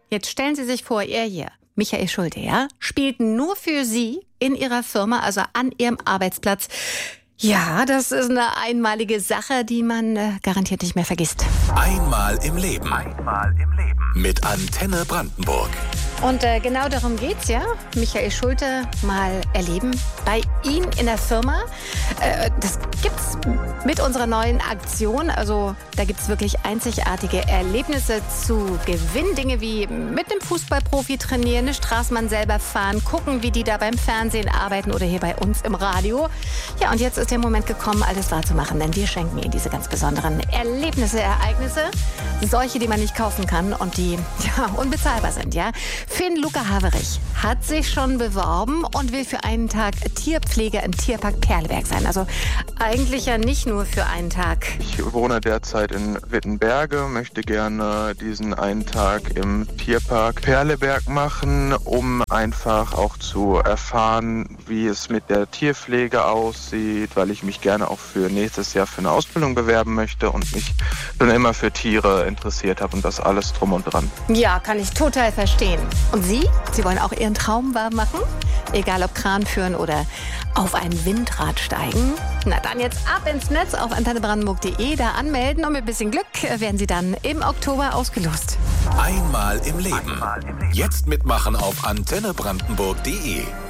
Jetzt stellen Sie sich vor, er hier, Michael Schulte, ja, spielt nur für Sie in Ihrer Firma, also an Ihrem Arbeitsplatz. Ja, das ist eine einmalige Sache, die man garantiert nicht mehr vergisst. Einmal im Leben. Mit Antenne Brandenburg. Und genau darum geht's, ja. Michael Schulte mal erleben bei Ihnen in der Firma. Das gibt's mit unserer neuen Aktion. Also da gibt's wirklich einzigartige Erlebnisse zu gewinnen. Dinge wie mit einem Fußballprofi trainieren, eine Straßenbahn selber fahren, gucken, wie die da beim Fernsehen arbeiten oder hier bei uns im Radio. Ja, und jetzt ist der Moment gekommen, alles wahrzumachen, denn wir schenken Ihnen diese ganz besonderen Erlebnisse, Ereignisse. Solche, die man nicht kaufen kann und die unbezahlbar sind, ja. Finn Luca Haverich hat sich schon beworben und will für einen Tag Tierpfleger im Tierpark Perleberg sein. Also eigentlich ja nicht nur für einen Tag. Ich wohne derzeit in Wittenberge, möchte gerne diesen einen Tag im Tierpark Perleberg machen, um einfach auch zu erfahren, wie es mit der Tierpflege aussieht, weil ich mich gerne auch für nächstes Jahr für eine Ausbildung bewerben möchte und mich schon immer für Tiere interessiert habe und das alles drum und dran. Ja, kann ich total verstehen. Und Sie? Sie wollen auch Ihren Traum wahr machen? Egal ob Kran führen oder auf ein Windrad steigen? Na dann jetzt ab ins Netz auf antennebrandenburg.de, da anmelden und mit ein bisschen Glück werden Sie dann im Oktober ausgelost. Einmal im Leben. Jetzt mitmachen auf antennebrandenburg.de.